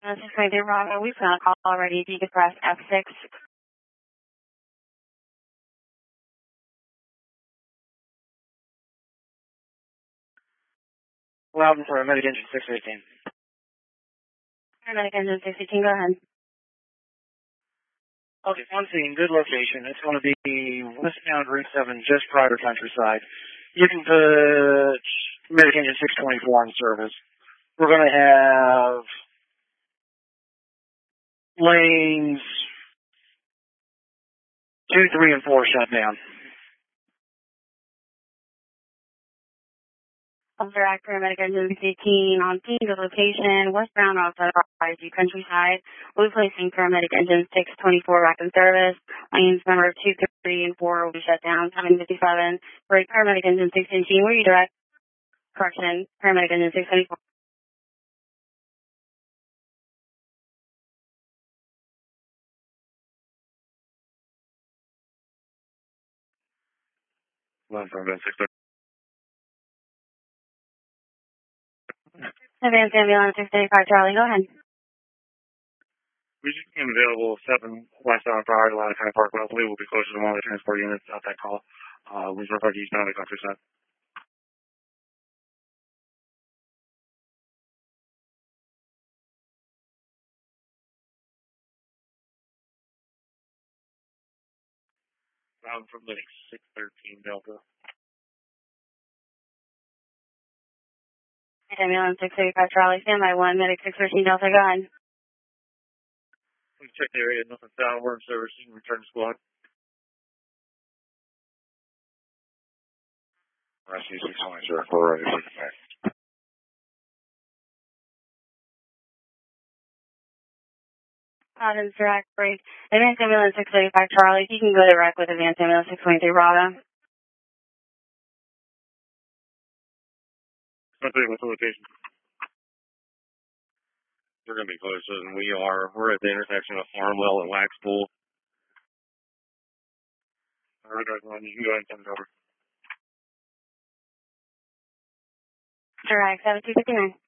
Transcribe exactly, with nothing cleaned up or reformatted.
This is going to Bravo. We've got a call already. If you could press F six. Loudon for Medic Engine six eighteen. Medic Engine six eighteen, go ahead. Okay, one scene, good location. It's going to be westbound Route seven, just prior to Countryside. You can put Medic Engine six twenty-four in service. We're going to have lanes two, three, and four shut down. Direct Paramedic Engine six eighteen on scene, good location, westbound outside of I G Countryside. We'll be placing Paramedic Engine six twenty-four back in service. Lanes number two, three, and four will be shut down. seven fifty-seven. Break Paramedic Engine six eighteen. Where are you direct? Correction, Paramedic Engine six twenty-four. One from six thirty. Advanced Ambulance six eighty-five, Charlie, go ahead. We just became available seven westbound priority line at High Park. Well, I believe we'll be closer to one of the transport units at that call. Uh, we refer to eastbound at Countryside. Round from Medic six thirteen Delta. Ambulance six eighty-five, Charlie, standby one, Medic six thirteen Delta, go ahead. Please check the area, nothing found. We're in servicing, return to squad. R C six twenty, sir, we're ready for the fact. Adams direct, break. Advanced Ambulance six eighty-five, Charlie, you can go direct with Advanced Ambulance six twenty-three, Bravo. What's the location? We're going to be closer than we are. We're at the intersection of Farmwell and Waxpool. All right, you can go ahead and send it over. Direct, seven two fifty-nine.